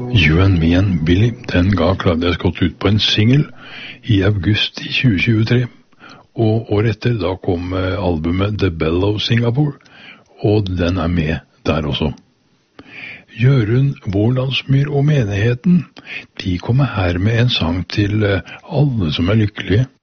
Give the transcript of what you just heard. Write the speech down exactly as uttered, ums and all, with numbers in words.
You and Me and Billy, den ga Claudia Scott ut på en single i august i tjue tjuetre, og året etter da kom albumet The Bellow Singapore, og den er med der også. Jørund Vårlandsmyr og menigheten, de kommer her med en sang til alle som er lykkelige.